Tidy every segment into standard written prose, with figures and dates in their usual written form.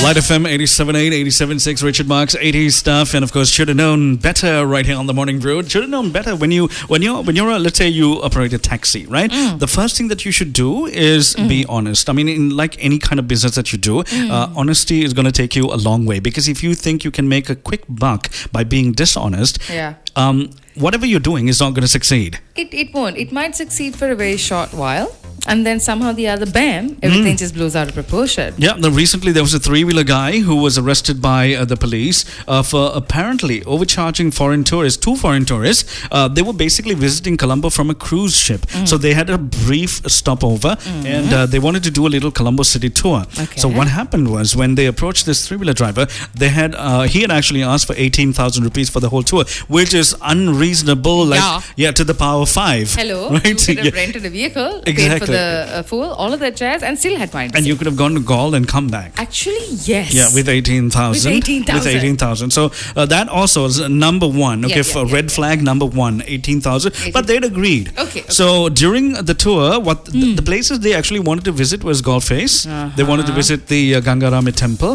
Light FM 87.8, 87.6, Richard Marks, 80s stuff, and of course, should have known better right here on the Morning Brew. Should have known better when you're let's say you operate a taxi, right? The first thing that you should do is be honest. I mean, in like any kind of business that you do, honesty is going to take you a long way, because if you think you can make a quick buck by being dishonest, whatever you're doing is not going to succeed. It won't. It might succeed for a very short while, and then somehow the other, bam, everything just blows out of proportion. Yeah, recently there was a three-wheeler guy who was arrested by the police for apparently overcharging two foreign tourists. They were basically visiting Colombo from a cruise ship. So they had a brief stopover and they wanted to do a little Colombo city tour. Okay. So what happened was, when they approached this three-wheeler driver, he had actually asked for 18,000 rupees for the whole tour, which is unreasonable, to the power of 5. Hello, right? you could have rented a vehicle, paid for the fuel, all of that jazz, and still had money. And you could have gone to Gaul and come back. Actually, yes. Yeah, with 18,000. With 18,000. So that also is number one. Okay, red flag number 1, 18,000. But they'd agreed. Okay. So during the tour, the places they actually wanted to visit was Gaul Face. They wanted to visit the Gangarami temple.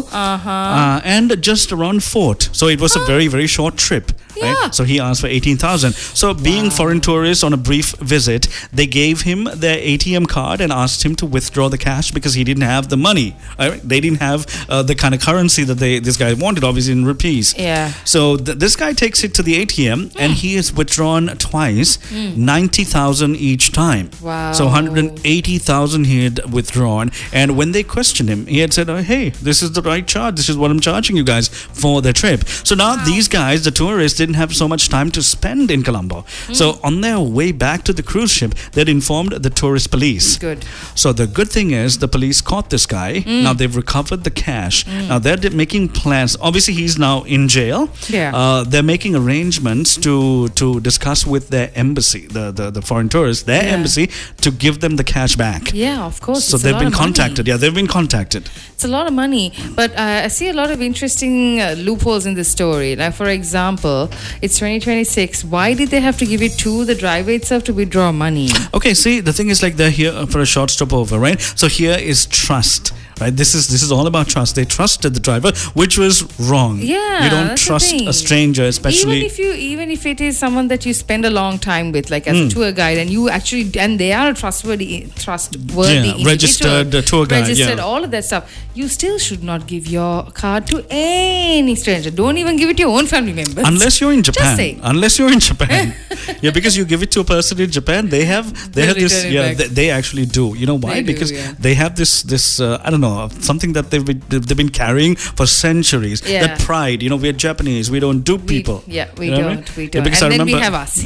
And just around Fort. So it was a very, very short trip. Yeah. Right? So he asked for 18,000. So being foreign tourists on a brief visit, they gave him their ATM card and asked him to withdraw the cash because he didn't have the money. Right? They didn't have the kind of currency that this guy wanted, obviously in rupees. Yeah. So this guy takes it to the ATM and he has withdrawn twice, 90,000 each time. Wow. So 180,000 he had withdrawn. And when they questioned him, he had said, hey, this is the right charge. This is what I'm charging you guys for the trip. So now these guys, the tourists, didn't have so much time to spend in Colombo. So on their way back to the cruise ship, they'd informed the tourist police. Good. So the good thing is the police caught this guy. Now they've recovered the cash. Now they're making plans. Obviously, he's now in jail. Yeah. They're making arrangements to discuss with their embassy, the foreign tourists, their embassy, to give them the cash back. Yeah, of course. So they've been contacted. Yeah, they've been contacted. It's a lot of money. But I see a lot of interesting loopholes in this story. Like, for example, it's 2026. Why did they have to give it to the driver itself to withdraw money? Okay, see, the thing is, like, they're here for a short stopover, right? So here is trust. Right, this is all about trust. They trusted the driver, which was wrong. Yeah, you don't that's trust the thing. a stranger, especially even if it is someone that you spend a long time with, like as a tour guide, and they are a trustworthy individual, registered tour guide, registered all of that stuff. You still should not give your card to any stranger. Don't even give it to your own family members. Unless you're in Japan. Just saying. Unless you're in Japan. Yeah, because you give it to a person in Japan, they have this. Yeah, they actually do. You know why? Because they have this I don't know, something that they've been carrying for centuries. That pride. You know, we're Japanese. We don't dupe people. We don't. Yeah, because and I then remember, we have us.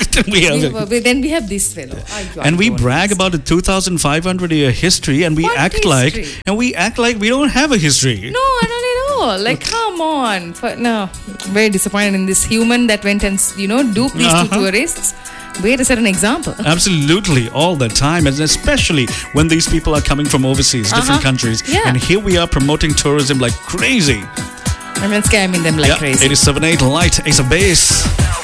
Then we have this fellow. And we brag about a 2,500 year history, and we act like we don't have a history. No, not at all. Like, come on. No, very disappointed in this human that went and duped these two tourists. Way to set an example. Absolutely, all the time, and especially when these people are coming from overseas, different countries. Yeah. And here we are promoting tourism like crazy. And then scamming them like crazy. 87.8 Light Ace of Base.